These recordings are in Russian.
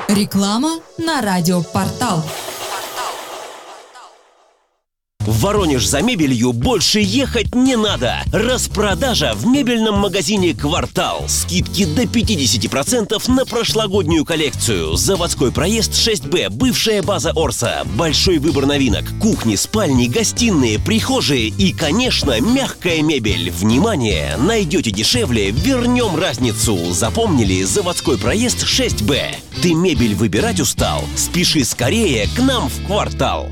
Реклама на радиопортал. В Воронеж за мебелью больше ехать не надо. Распродажа в мебельном магазине «Квартал». Скидки до 50% на прошлогоднюю коллекцию. Заводской проезд 6Б, бывшая база Орса. Большой выбор новинок. Кухни, спальни, гостиные, прихожие и, конечно, мягкая мебель. Внимание! Найдете дешевле, вернем разницу. Запомнили? Заводской проезд 6Б. Ты мебель выбирать устал? Спеши скорее к нам в «Квартал».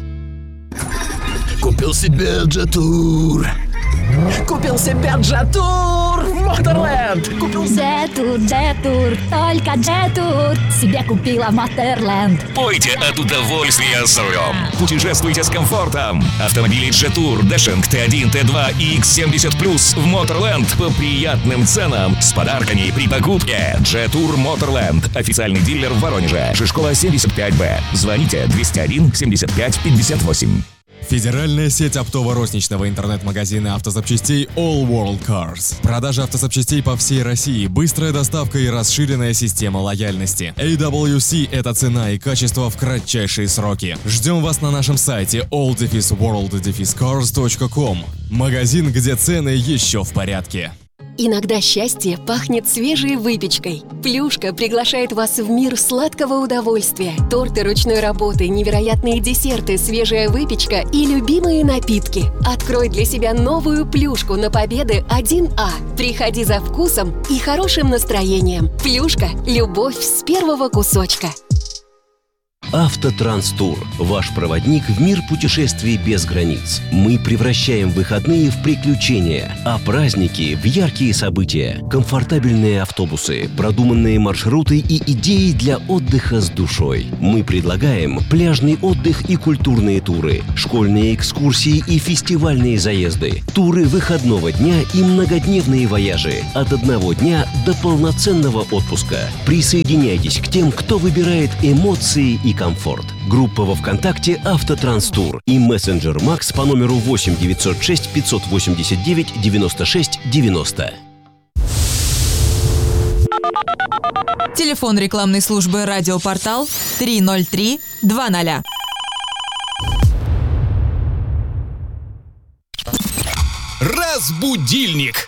Купил себе Джетур. Купил себе Джетур в Моторленд. Купил Джетур, только Джетур себе купила в Моторленд. Пойте от удовольствия за рулем. Путешествуйте с комфортом. Автомобили Джетур, Дэшинг Т1, Т2 и X70+, в Моторленд по приятным ценам с подарками при покупке. Джетур Моторленд. Официальный дилер в Воронеже. Шишкова 75Б. Звоните 201 75 58. Федеральная сеть оптово-розничного интернет-магазина автозапчастей All World Cars. Продажа автозапчастей по всей России, быстрая доставка и расширенная система лояльности. AWC – это цена и качество в кратчайшие сроки. Ждем вас на нашем сайте all-world-cars.com. Магазин, где цены еще в порядке. Иногда счастье пахнет свежей выпечкой. Плюшка приглашает вас в мир сладкого удовольствия. Торты ручной работы, невероятные десерты, свежая выпечка и любимые напитки. Открой для себя новую плюшку на Победы 1А. Приходи за вкусом и хорошим настроением. Плюшка – любовь с первого кусочка. Автотранстур. Ваш проводник в мир путешествий без границ. Мы превращаем выходные в приключения, а праздники в яркие события. Комфортабельные автобусы, продуманные маршруты и идеи для отдыха с душой. Мы предлагаем пляжный отдых и культурные туры, школьные экскурсии и фестивальные заезды, туры выходного дня и многодневные вояжи от 1 дня до полноценного отпуска. Присоединяйтесь к тем, кто выбирает эмоции и комфорт. Группа во ВКонтакте «Автотранстур» и мессенджер Макс по номеру 8 906 589 96 90. Телефон рекламной службы «Радиопортал» 303 20. Разбудильник.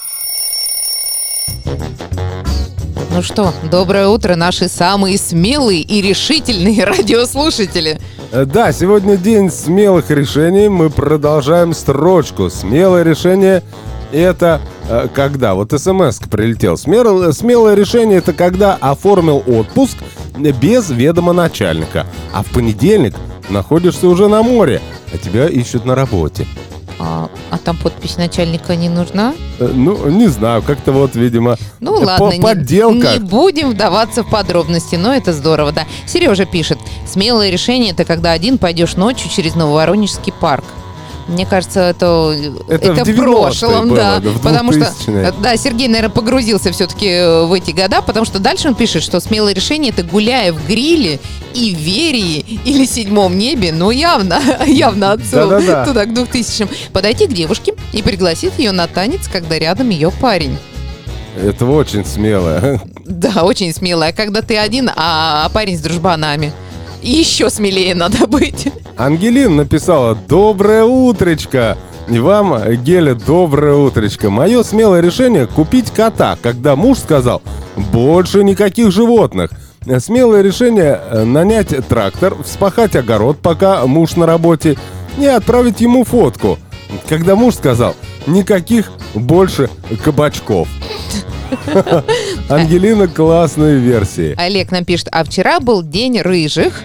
Ну что, доброе утро, наши самые смелые и решительные радиослушатели. Да, сегодня день смелых решений. Мы продолжаем строчку. Смелое решение — это когда? Вот смс-ка прилетел. Смелое решение — это когда оформил отпуск без ведома начальника. А в понедельник находишься уже на море, а тебя ищут на работе. А там подпись начальника не нужна? Ну, не знаю, как-то вот, видимо, ну, ладно, подделка. Не будем вдаваться в подробности, но это здорово, да. Сережа пишет: смелое решение — это когда один пойдешь ночью через Нововоронежский парк. Мне кажется, это в прошлом, да. Потому что, да, Сергей, наверное, погрузился все-таки в эти года, потому что дальше он пишет, что смелое решение — это гуляя в Гриле и Верии или Седьмом небе, ну явно отцу, туда к 2000-м, подойти к девушке и пригласить ее на танец, когда рядом ее парень. Это очень смелое. Да, очень смелое. Когда ты один, а парень с дружбанами. И еще смелее надо быть. Ангелина написала: «Доброе утречко». И вам, Геля, доброе утречко. Мое смелое решение — купить кота, когда муж сказал: больше никаких животных. Смелое решение — нанять трактор, вспахать огород, пока муж на работе, и отправить ему фотку, когда муж сказал: никаких больше кабачков. Ангелина, классные версии. Олег нам пишет: а вчера был день рыжих.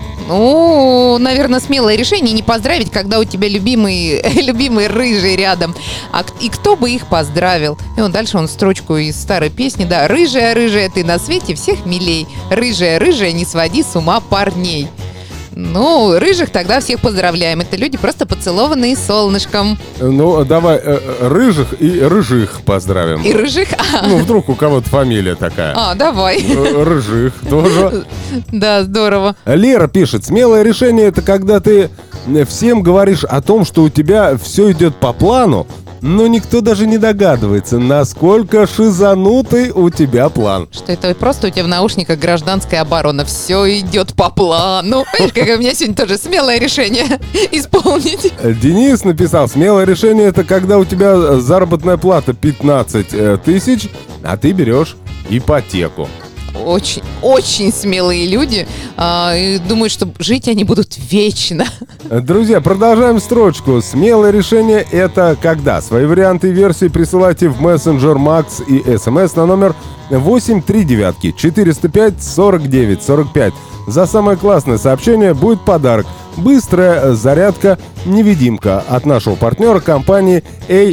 Ну, наверное, смелое решение не поздравить, когда у тебя любимые рыжие рядом. И кто бы их поздравил? И дальше он строчку из старой песни, да. «Рыжая, рыжая, ты на свете всех милей. Рыжая, рыжая, не своди с ума парней». Ну, рыжих тогда всех поздравляем. Это люди, просто поцелованные солнышком. Ну, давай рыжих и рыжих поздравим. И рыжих? Ну, вдруг у кого-то фамилия такая. Давай. Рыжих тоже. Да, здорово. Лера пишет: смелое решение — это когда ты всем говоришь о том, что у тебя все идет по плану, но никто даже не догадывается, насколько шизанутый у тебя план. Что это просто у тебя в наушниках гражданская оборона. Все идет по плану. Видишь, как у меня сегодня тоже смелое решение исполнить. Денис написал, смелое решение — это когда у тебя заработная плата 15 тысяч, а ты берешь ипотеку. Очень, очень смелые люди. И думают, что жить они будут вечно. Друзья, продолжаем строчку. Смелое решение — это когда? Свои варианты и версии присылайте в мессенджер Макс и СМС на номер 839 405 49 45. За самое классное сообщение будет подарок. Быстрая зарядка-невидимка от нашего партнера компании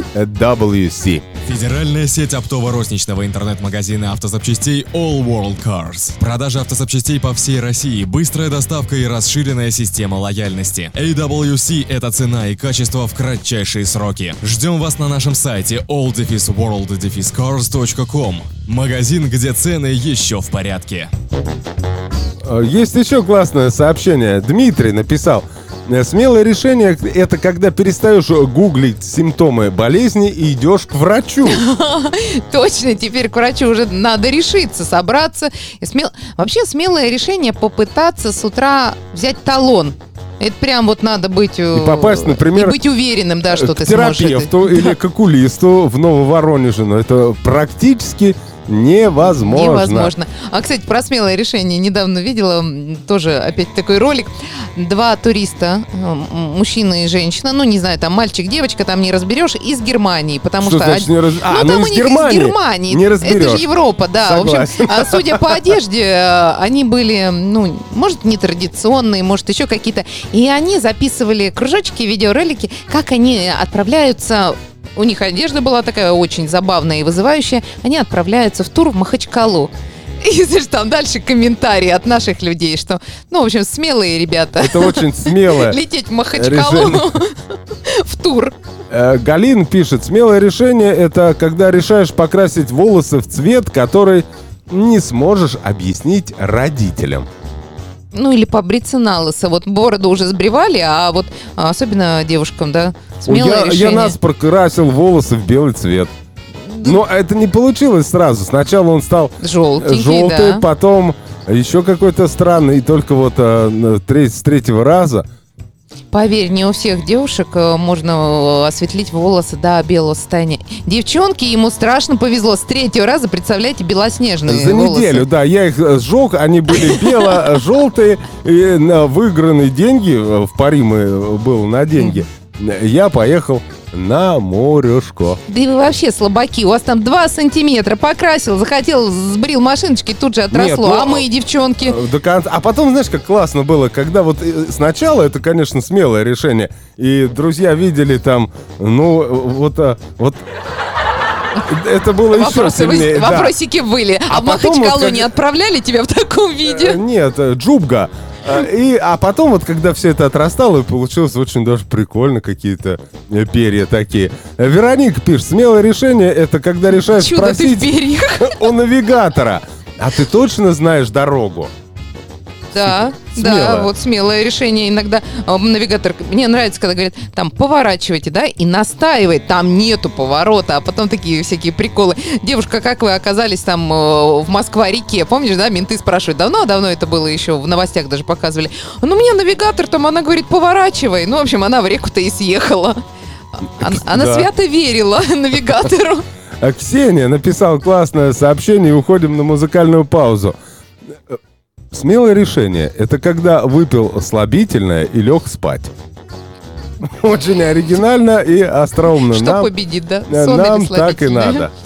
AWC. Федеральная сеть оптово-розничного интернет-магазина автозапчастей All World Cars. Продажа автозапчастей по всей России, быстрая доставка и расширенная система лояльности. AWC — это цена и качество в кратчайшие сроки. Ждем вас на нашем сайте all-world-cars.com. Магазин, где цены еще в порядке. Есть еще классное сообщение. Дмитрий написал. Смелое решение — это когда перестаешь гуглить симптомы болезни и идешь к врачу. Точно, теперь к врачу уже надо решиться, собраться. Вообще смелое решение попытаться с утра взять талон. Это прям вот надо быть... И попасть, например, и быть уверенным, да, что к ты сможешь. терапевту или к окулисту в Нововоронеже. Но это практически невозможно. А, кстати, про смелое решение. Недавно видела тоже опять такой ролик. 2 туриста, мужчина и женщина, ну, не знаю, там мальчик, девочка, там не разберешь, из Германии. Потому что значит не там у них из Германии. Не разберешь. Это же Европа, да. Согласен. В общем, судя по одежде, они были, ну, может, нетрадиционные, может, еще какие-то. И они записывали кружочки, видеоролики, как они отправляются. У них одежда была такая очень забавная и вызывающая. Они отправляются в тур в Махачкалу. И знаешь, там дальше комментарии от наших людей, что, ну, в общем, смелые ребята. Это очень смелое лететь в Махачкалу в тур. Галин пишет, смелое решение — это когда решаешь покрасить волосы в цвет, который не сможешь объяснить родителям. Ну, или побриться на лысо. Вот бороду уже сбривали, а вот особенно девушкам, да, смелое решение. Я наспор красил волосы в белый цвет. Но это не получилось сразу. Сначала он стал желтый, да. Потом еще какой-то странный. И только вот с третьего раза. Поверь, не у всех девушек можно осветлить волосы до белого состояния. Девчонки, ему страшно повезло. С 3-го раза, представляете, белоснежные За волосы. неделю, да. Я их сжег, они были бело-желтые. И на выигранные деньги, в пари было на деньги, я поехал на морешко. Да и вы вообще слабаки. У вас там 2 сантиметра покрасил, захотел, сбрил машиночки, тут же отросло. Нет, а мы, девчонки. А потом, знаешь, как классно было, когда вот сначала, это, конечно, смелое решение, и друзья видели там, ну, вот это было еще сильнее. Вопросики были. А в Махачкалу не отправляли тебя в таком виде? Нет, Джубга. А потом вот, когда все это отрастало, получилось очень даже прикольно, какие-то перья такие. Вероника пишет, смелое решение — это когда решаешь спросить у навигатора, а ты точно знаешь дорогу? Да, да, вот смелое решение. Иногда навигатор, мне нравится, когда говорят, там, поворачивайте, да, и настаивает, там нету поворота, а потом такие всякие приколы. Девушка, как вы оказались там в Москва-реке, помнишь, да, менты спрашивают, давно это было еще, в новостях даже показывали. Ну, мне навигатор там, она говорит, поворачивай. Ну, в общем, она в реку-то и съехала. Она свято верила навигатору. А Ксения написала классное сообщение, и уходим на музыкальную паузу. Смелое решение — это когда выпил слабительное и лег спать. Очень оригинально и остроумно. Что победит, да? Нам так и надо.